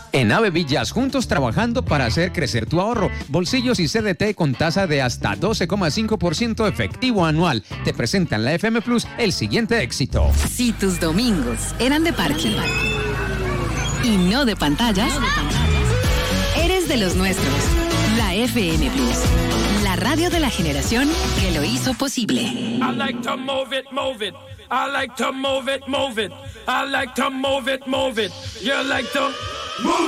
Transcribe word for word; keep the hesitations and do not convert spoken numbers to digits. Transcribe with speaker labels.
Speaker 1: En Ave Villas, juntos trabajando para hacer crecer tu ahorro. Bolsillos y C D T con tasa de hasta doce coma cinco por ciento efectivo anual. Te presentan la F M Plus el siguiente éxito.
Speaker 2: Si tus domingos eran de parque y no de pantallas, eres de los nuestros. La F M Plus, la radio de la generación que lo hizo posible.
Speaker 3: I like to move it, move it. I like to move it, move it. I like to move it, move it. You like to move